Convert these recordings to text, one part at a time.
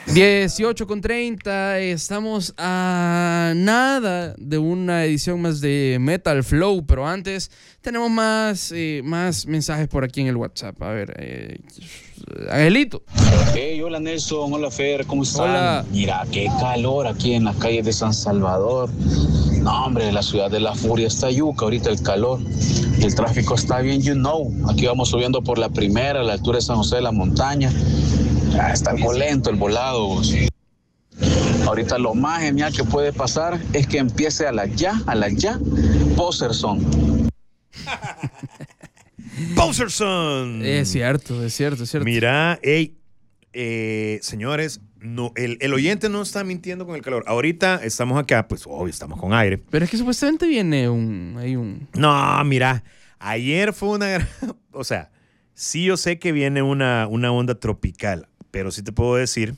18:30, estamos a nada de una edición más de Metal Flow, pero antes tenemos más mensajes por aquí en el WhatsApp. A ver, Angelito. Hey, hola Nelson, hola Fer, ¿cómo están? Hola. Mira, qué calor aquí en las calles de San Salvador. No, hombre, la ciudad de la furia está yuca ahorita el calor. El tráfico está bien, Aquí vamos subiendo por la primera, a la altura de San José de la Montaña. Ya está algo lento el volado, vos. Ahorita lo más genial que puede pasar es que empiece a la ya, Poserson. Poserson. Es cierto. Mira, señores, no, el oyente no está mintiendo con el calor. Ahorita estamos acá, pues obvio, estamos con aire. Pero es que supuestamente viene No, mira, ayer fue una... O sea, sí yo sé que viene una onda tropical, pero sí te puedo decir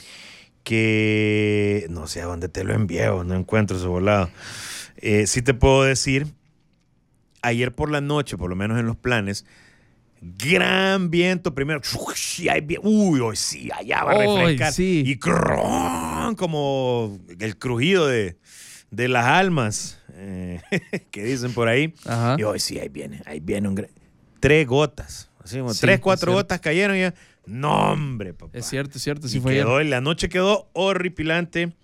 que... No sé a dónde te lo envié, no encuentro ese volado. Sí te puedo decir, ayer por la noche, por lo menos en los planes, gran viento primero. Hoy sí, allá va a refrescar. Sí. Y como el crujido de las almas que dicen por ahí. Ajá. Y hoy sí, ahí viene 3 gotas. Así como 3, 4 gotas cayeron ya. No, hombre, papá. Es cierto, Sí, la noche quedó horripilante.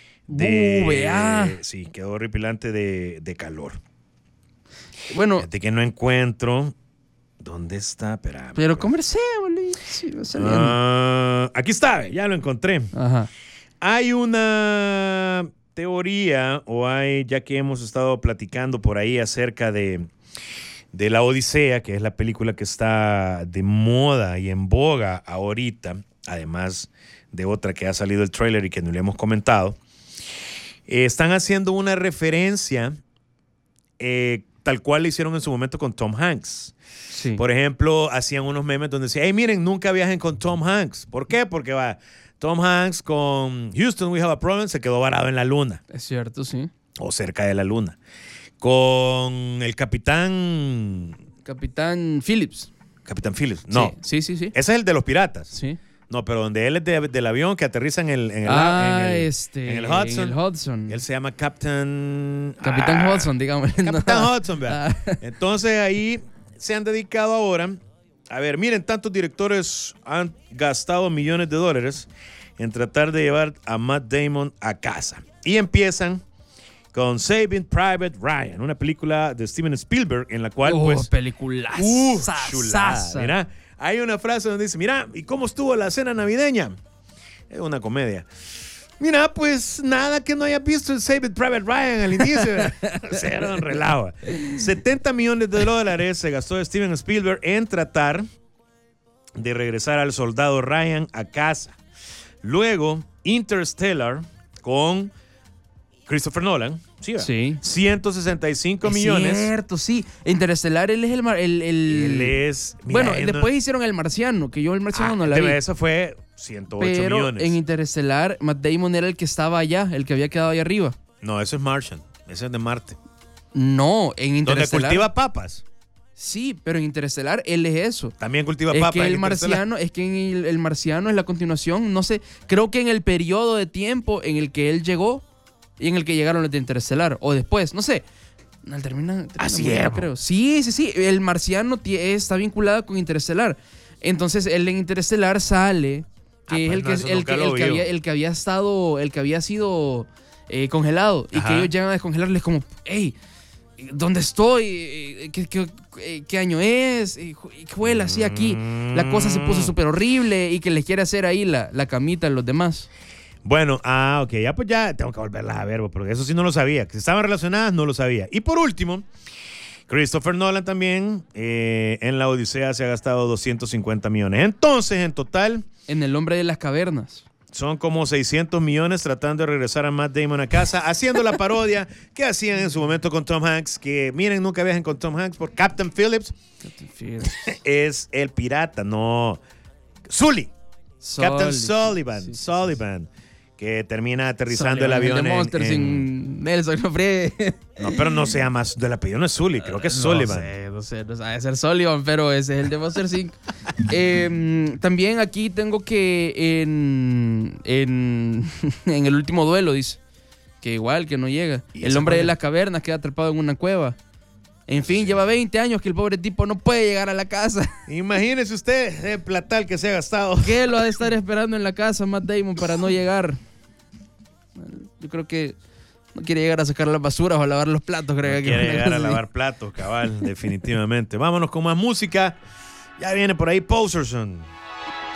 Sí, quedó horripilante de calor. Bueno. Fíjate que no encuentro. ¿Dónde está? Espera. Pero conversemos, sí, va saliendo. Aquí está, ya lo encontré. Ajá. Hay una teoría, ya que hemos estado platicando por ahí acerca de La Odisea, que es la película que está de moda y en boga ahorita, además de otra que ha salido el tráiler y que no le hemos comentado. Están haciendo una referencia tal cual le hicieron en su momento con Tom Hanks. Sí. Por ejemplo, hacían unos memes donde decían, hey, miren, nunca viajen con Tom Hanks. ¿Por qué? Porque Tom Hanks con Houston We Have a Problem se quedó varado en la luna. Es cierto, sí. O cerca de la luna. Con el Capitán Phillips. Capitán Phillips, no. Sí. Ese es el de los piratas. Sí. No, pero donde él es del avión que aterriza en el Hudson. Él se llama Capitán Hudson, digamos. Capitán Hudson, ¿verdad? Entonces ahí se han dedicado ahora. A ver, miren, tantos directores han gastado millones de dólares en tratar de llevar a Matt Damon a casa. Y empiezan con Saving Private Ryan, una película de Steven Spielberg en la cual, peliculaza. Chulada. Mira, hay una frase donde dice, mira, ¿y cómo estuvo la cena navideña? Es una comedia. Mira, pues nada que no haya visto el Saving Private Ryan al inicio. O sea, era un relajo. $70 millones se gastó Steven Spielberg en tratar de regresar al soldado Ryan a casa. Luego, Interstellar con Christopher Nolan. Sí. 165 millones. Es cierto, sí. Interestelar, él es Él es... Mira, bueno, después hicieron El Marciano, que yo El Marciano no la vi. Eso fue 108 pero millones. En Interestelar, Matt Damon era el que estaba allá, el que había quedado allá arriba. No, eso es Martian. Ese es de Marte. No, en Interestelar... ¿Donde cultiva papas? Sí, pero en Interestelar él es eso. También cultiva papas. Que el Marciano, es que en el Marciano es la continuación, no sé, creo que en el periodo de tiempo en el que él llegó y en el que llegaron los de Interestelar, o después, no sé. Termina así es, creo. Sí. El Marciano está vinculado con Interestelar. Entonces él en Interestelar sale, que es el que había sido congelado. Ajá. Y que ellos llegan a descongelarles como, hey, ¿dónde estoy? ¿Qué año es? ¿Qué huele así aquí? La cosa se puso súper horrible y que les quiere hacer ahí la camita a los demás. Bueno, ok, ya tengo que volverlas a ver, porque eso sí no lo sabía. Que estaban relacionadas, no lo sabía. Y por último, Christopher Nolan también en La Odisea se ha gastado 250 millones. Entonces, en total... En El Hombre de las Cavernas. Son como 600 millones tratando de regresar a Matt Damon a casa, haciendo la parodia que hacían en su momento con Tom Hanks, que miren, nunca viajen con Tom Hanks, por Captain Phillips. Es el pirata, no. Captain Sullivan. Sí. Que termina aterrizando el avión sin Nelson, no, pero no se llama, del apellido no es Sully, creo que es Sullivan. No sé, no sabe ser Sullivan, pero ese es el de Monster Inc. También aquí tengo que en el último duelo, dice, que igual, que no llega. El hombre de las cavernas queda atrapado en una cueva. En fin, lleva 20 años que el pobre tipo no puede llegar a la casa. Imagínese usted el platal que se ha gastado. ¿Qué lo ha de estar esperando en la casa Matt Damon para no llegar? Yo creo que no quiere llegar a sacar las basuras o a lavar los platos. Creo no quiere llegar a lavar platos, cabal, definitivamente. Vámonos con más música. Ya viene por ahí Poserson.